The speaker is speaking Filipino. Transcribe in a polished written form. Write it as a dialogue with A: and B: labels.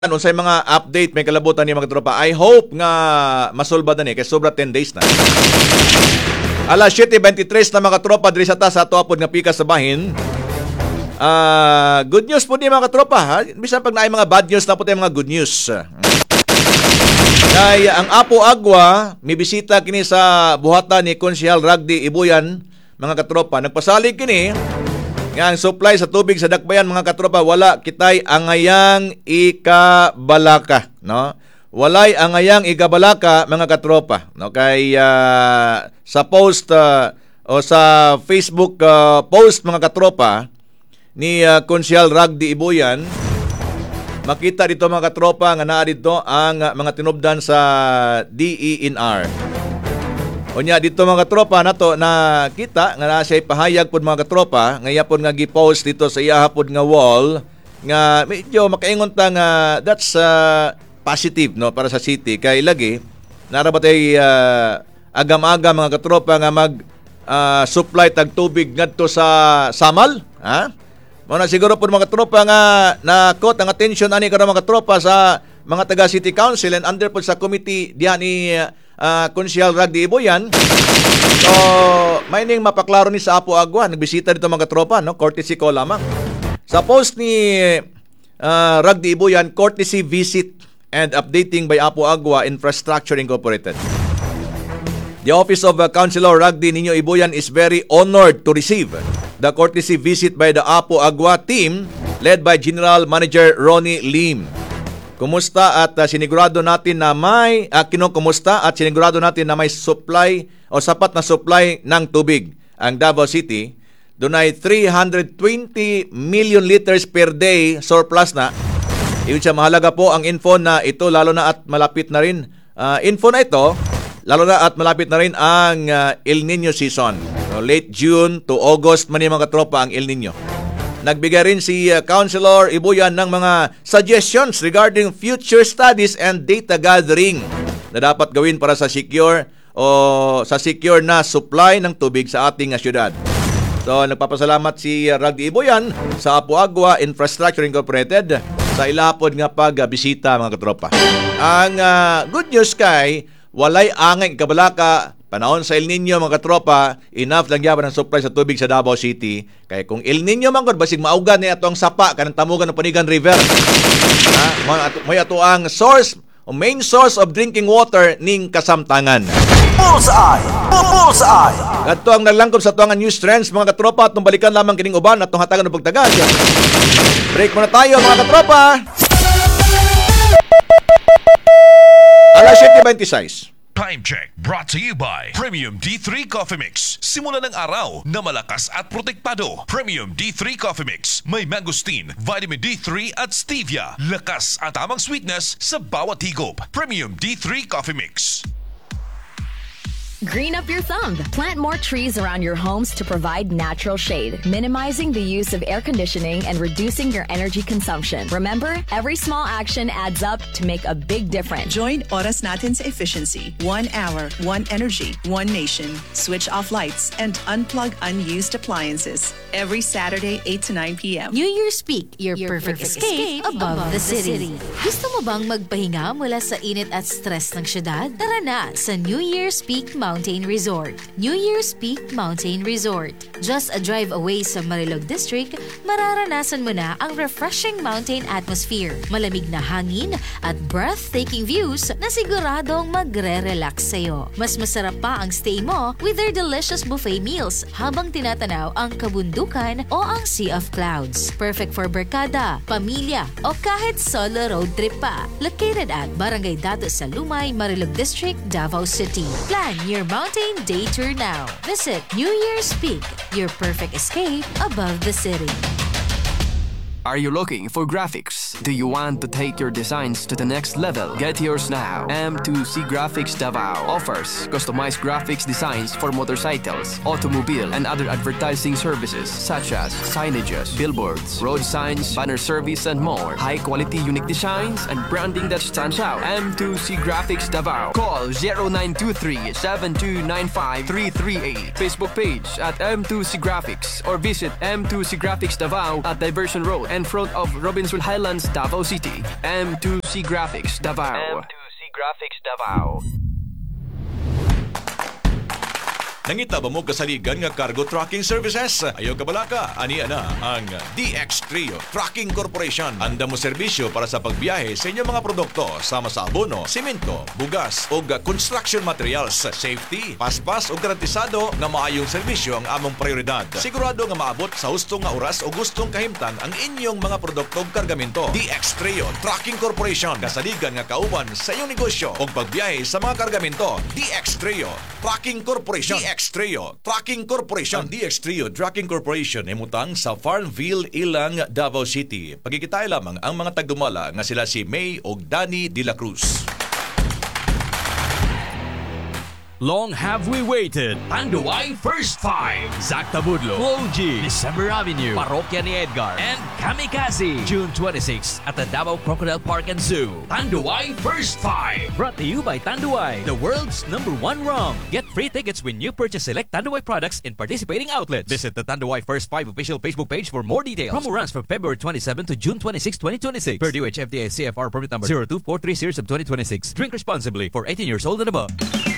A: Unsay mga update may kalabutan ni mga tropa. I hope nga masolba na ni kay sobra 10 days na. Alas 7:23 na mga tropa diri sa ato apod nga pika sa bahin. Good news po ni mga tropa ha. Bisan pag naay mga bad news na po tayo mga good news. Kay ang Apo Agua may bisita kini sa buhatan ni Konsyal Ragdi Ibuyan mga katropa. Nagpasalig kini nga ang supply sa tubig sa dakbayan mga katropa wala kitay angayang ikabalaka, no? Walay angayang ikabalaka mga katropa, no? Kay sa post o sa Facebook post mga katropa ni Konsyal Ragdi Ibuyan, makita dito mga katropa nga naa dito ang mga tinubdan sa DENR. Unya dito mga katropa nato na kita nga na siya pahayag pod mga katropa ngaya pod nga gi-post dito sa iya pod nga wall nga medyo makaingon ta nga that's positive no para sa city kay lagi narabatay agam-agam mga katropa nga mag supply tag tubig ngadto sa Samal, ha? Mo na siguro pod mga katropa nga na-caught ang attention ani karon mga katropa sa mga taga City Council and under pod sa committee diyan ni Konsyal Ragdi Ibuyan. So, may ning mapaklaro ni sa Apo Agua. Nagbisita dito mga tropa, no? Courtesy ko lamang. Sa post ni Ragdi Ibuyan, courtesy visit and updating by Apo Agua Infrastructure Incorporated. The Office of Councilor Ragdi Niño Ibuyan is very honored to receive the courtesy visit by the Apo Agua team led by General Manager Ronnie Lim. Kumusta at sinigurado natin na may kinukumusta at sinigurado natin na may supply o sapat na supply ng tubig ang Davao City. Doon ay 320 million liters per day surplus na. Ibig siya mahalaga po ang info na ito lalo na at malapit na rin. Info na ito lalo na at malapit na rin ang El Nino season. So, late June to August man yung mga tropa ang El Nino. Nagbigay rin si Councilor Ibuyan ng mga suggestions regarding future studies and data gathering na dapat gawin para sa secure na supply ng tubig sa ating syudad. So nagpapasalamat si Ragdi Ibuyan sa Apo Agua Infrastructure Incorporated sa ilapod nga pagbisita mga katropa. Ang good news kay walay angay kabalaka panahon sa El Nino mga katropa, enough lang yaman ang supply sa tubig sa Davao City. Kaya kung El Nino man gud basig maugan ni ato ang sapa kanang tamugan ng Panigan River. May ato ang source o main source of drinking water ning kasamtangan.
B: Bullseye! Bullseye!
A: Ato ang nalangkob sa tuangan news trends mga katropa atong balikan lamang kining uban atong hatagan og pagtagad. Break muna tayo mga katropa. Alas 7:26.
C: Time check brought to you by Premium D3 Coffee Mix. Simula ng araw na malakas at protektado. Premium D3 Coffee Mix. May mangosteen, vitamin D3 at stevia. Lakas at tamang sweetness sa bawat higop. Premium D3 Coffee Mix.
D: Green up your thumb. Plant more trees around your homes to provide natural shade, minimizing the use of air conditioning and reducing your energy consumption. Remember, every small action adds up to make a big difference.
E: Join Oras Natin's efficiency. 1 hour, 1 energy, 1 nation. Switch off lights and unplug unused appliances. Every Saturday, 8 to 9 p.m.
F: New Year's Peak, your perfect escape above the city. Gusto mo bang magpahinga mula sa init at stress ng syudad? Tara na sa New Year's Peak Mountain Resort. New Year's Peak Mountain Resort. Just a drive away sa Marilog District, mararanasan mo na ang refreshing mountain atmosphere, malamig na hangin at breathtaking views na siguradong magre-relax sa'yo. Mas masarap pa ang stay mo with their delicious buffet meals habang tinatanaw ang kabundukan o ang sea of clouds. Perfect for barkada, pamilya o kahit solo road trip pa. Located at Barangay Dato sa Lumay, Marilog District, Davao City. Plan your mountain day tour now. Visit New Year's Peak, your perfect escape above the city.
G: Are you looking for graphics? Do you want to take your designs to the next level? Get yours now. M2C Graphics Davao offers customized graphics designs for motorcycles, automobile, and other advertising services such as signages, billboards, road signs, banner service, and more. High-quality unique designs and branding that stands out. M2C Graphics Davao. Call 0923-7295-338. Facebook page at M2C Graphics or visit M2C Graphics Davao at Diversion Road, in front of Robinson Highlands, Davao City. M2C Graphics, Davao.
B: M2C Graphics Davao.
A: Nangita ba mo kasaligan nga cargo tracking services? Ayaw ka balaka? Ani na ang DX Trio Tracking Corporation. Anda mo serbisyo para sa pagbiyahe sa inyong mga produkto sama sa abono, simento, bugas o construction materials. Safety, paspas o garantisado nga maayong serbisyo ang among prioridad. Sigurado nga maabot sa hustong nga oras o gustong kahimtang ang inyong mga produkto o kargamento. DX Trio Tracking Corporation. Kasaligan nga kauban sa iyong negosyo o pagbiyahe sa mga kargamento. DX Trio Tracking Corporation. DX Trio Tracking Corporation. Ang DX Trio Tracking Corporation ay mutang sa Farmville, Ilang, Davao City. Pagkikitay lamang ang mga tagdumala nga sila si May o Danny de la Cruz.
H: Long have we waited. Tanduay First Five. Zac Tabudlo, Flo G, December Avenue, Parokya ni Edgar, and Kamikaze. June 26 at the Davao Crocodile Park and Zoo. Tanduay First Five. Brought to you by Tanduay, the world's #1 rum. Get free tickets when you purchase select Tanduay products in participating outlets. Visit the Tanduay First Five official Facebook page for more details. Promo runs from February 27 to June 26, 2026. Per DOH FDA CFR permit number 0243 series of 2026. Drink responsibly for 18 years old and above.